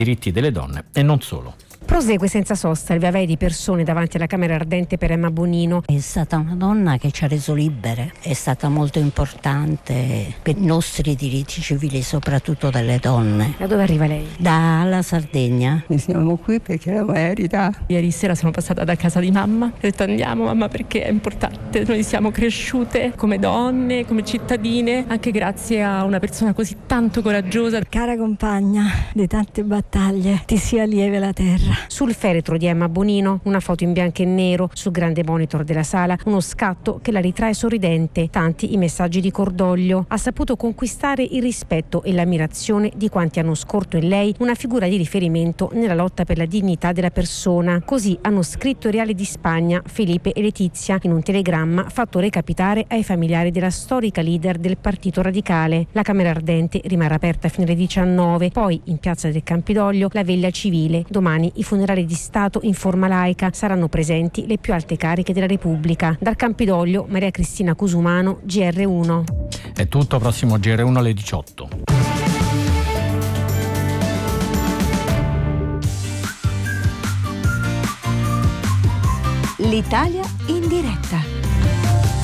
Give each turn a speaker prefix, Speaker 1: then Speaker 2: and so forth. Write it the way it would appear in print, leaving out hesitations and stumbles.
Speaker 1: diritti delle donne e non solo.
Speaker 2: Prosegue senza sosta il via vai di persone davanti alla Camera Ardente per Emma Bonino.
Speaker 3: È stata una donna che ci ha reso libere, è stata molto importante per i nostri diritti civili, soprattutto delle donne.
Speaker 2: Da dove arriva lei?
Speaker 3: Dalla Sardegna.
Speaker 4: Noi siamo qui perché la merita.
Speaker 5: Ieri sera sono passata da casa di mamma, ho detto andiamo mamma perché è importante, noi siamo cresciute come donne, come cittadine, anche grazie a una persona così tanto coraggiosa.
Speaker 6: Cara compagna di tante battaglie, ti sia lieve la terra.
Speaker 2: Sul feretro di Emma Bonino, una foto in bianco e nero, sul grande monitor della sala, uno scatto che la ritrae sorridente, tanti i messaggi di cordoglio. Ha saputo conquistare il rispetto e l'ammirazione di quanti hanno scorto in lei una figura di riferimento nella lotta per la dignità della persona. Così hanno scritto i reali di Spagna, Felipe e Letizia, in un telegramma fatto recapitare ai familiari della storica leader del Partito Radicale. La Camera Ardente rimarrà aperta fino alle 19, poi in piazza del Campidoglio la veglia civile. Domani i funerali di Stato in forma laica, saranno presenti le più alte cariche della Repubblica. Dal Campidoglio, Maria Cristina Cusumano, GR1.
Speaker 1: È tutto, prossimo GR1 alle 18.
Speaker 7: L'Italia in diretta.